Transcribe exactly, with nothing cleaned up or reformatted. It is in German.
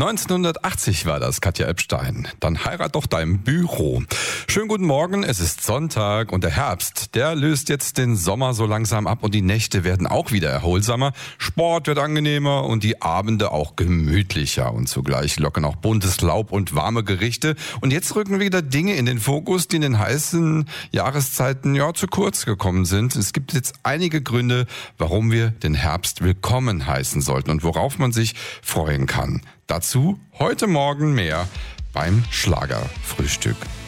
neunzehnhundertachtzig war das, Katja Epstein. Dann heirat doch dein Büro. Schönen guten Morgen, es ist Sonntag und der Herbst, der löst jetzt den Sommer so langsam ab und die Nächte werden auch wieder erholsamer. Sport wird angenehmer und die Abende auch gemütlicher und zugleich locken auch buntes Laub und warme Gerichte. Und jetzt rücken wieder Dinge in den Fokus, die in den heißen Jahreszeiten ja zu kurz gekommen sind. Es gibt jetzt einige Gründe, warum wir den Herbst willkommen heißen sollten und worauf man sich freuen kann. Dazu heute Morgen mehr beim Schlagerfrühstück.